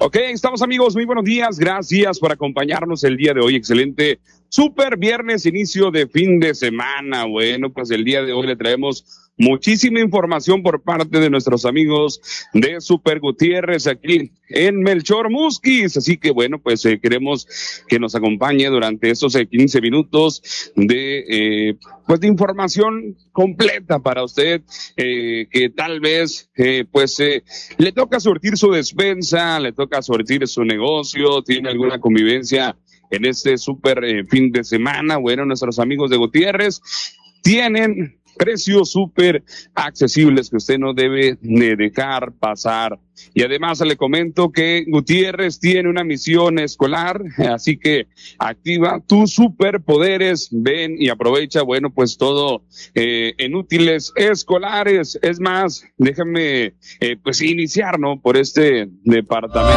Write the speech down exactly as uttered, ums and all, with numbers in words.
Ok, estamos amigos, muy buenos días, gracias por acompañarnos el día de hoy, excelente, super viernes, inicio de fin de semana. Bueno, pues el día de hoy le traemos muchísima información por parte de nuestros amigos de Super Gutiérrez aquí en Melchor Musquis, así que bueno, pues eh, queremos que nos acompañe durante estos eh, quince minutos de eh, pues de información completa para usted, eh, que tal vez eh, pues eh, le toca surtir su despensa, le toca surtir su negocio, tiene alguna convivencia en este super eh, fin de semana. Bueno, nuestros amigos de Gutiérrez tienen precios súper accesibles que usted no debe de dejar pasar. Y además le comento que Gutiérrez tiene una misión escolar, así que activa tus superpoderes, ven y aprovecha, bueno, pues todo eh, en útiles escolares. Es más, déjame eh, pues iniciar, ¿no? Por este departamento.